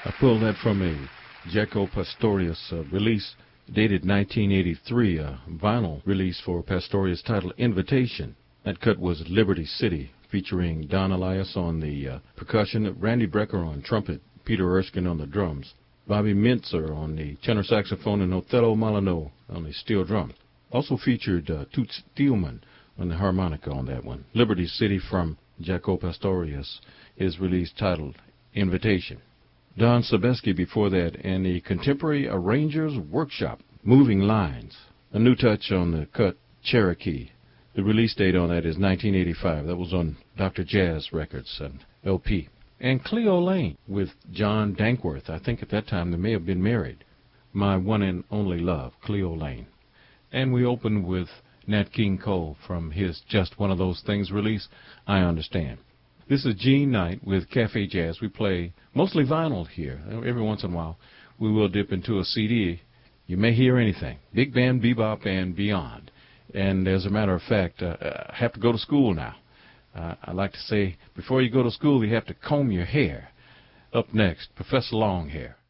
I pulled that from a Jaco Pastorius release dated 1983, a vinyl release for Pastorius titled Invitation. That cut was Liberty City, featuring Don Elias on the percussion, Randy Brecker on trumpet, Peter Erskine on the drums, Bobby Mintzer on the tenor saxophone, and Othello Molyneux on the steel drums. Also featured Toots Thielman on the harmonica on that one. Liberty City from Jaco Pastorius is release titled Invitation. Don Sebesky before that, and the Contemporary Arrangers Workshop, Moving Lines. A new touch on the cut, Cherokee. The release date on that is 1985. That was on Dr. Jazz Records and LP. And Cleo Lane with John Dankworth. I think at that time they may have been married. My One and Only Love, Cleo Lane. And we opened with Nat King Cole from his Just One of Those Things release, I Understand. This is Gene Knight with Cafe Jazz. We play mostly vinyl here. Every once in a while we will dip into a CD. You may hear anything, big band, bebop, and beyond. And as a matter of fact, I have to go to school now. I like to say, before you go to school, you have to comb your hair. Up next, Professor Longhair.